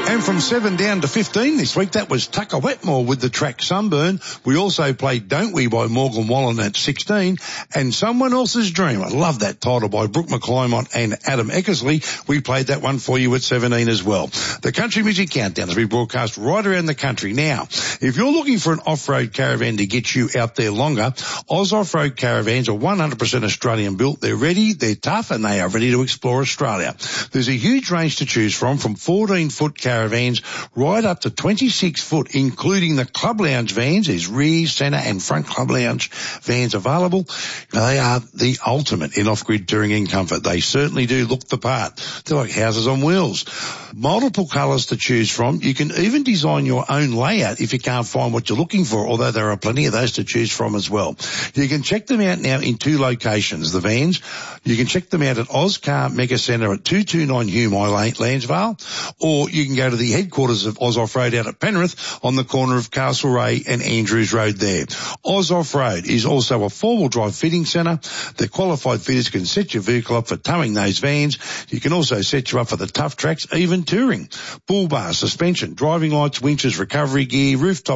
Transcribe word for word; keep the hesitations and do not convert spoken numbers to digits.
And from seven down to fifteen this week, that was Tucker Wetmore with the track Sunburn. We also played Don't We by Morgan Wallen at sixteen, and Someone Else's Dream. I love that title by Brooke McClymont and Adam Eckersley. We played that one for you at seventeen as well. The Country Music Countdown has been broadcast right around the country. Now, if you're looking for an off-road caravan to get you out there longer, Oz Off-Road Caravans are one hundred percent Australian built. They're ready, they're tough, and they are ready to explore Australia. There's a huge range to choose from, from fourteen foot caravans right up to twenty-six foot, including the Club Lounge vans. There's rear, centre and front Club Lounge vans available. They are the ultimate in off-grid touring and comfort. They certainly do look the part. They're like houses on wheels. Multiple colours to choose from. You can even design your own layout if you can't find what you're looking for, although there are plenty of those to choose from as well. You can check them out now in two locations, the vans. You can check them out at Ozcar Mega Centre at two two nine Hume Lane, Lansvale, or you can go to the headquarters of Oz Off-Road out at Penrith on the corner of Castlereagh and Andrews Road there. Oz Off-Road is also a four-wheel drive fitting centre. The qualified fitters can set your vehicle up for towing those vans. You can also set you up for the tough tracks, even touring. Bull bar, suspension, driving lights, winches, recovery gear, rooftop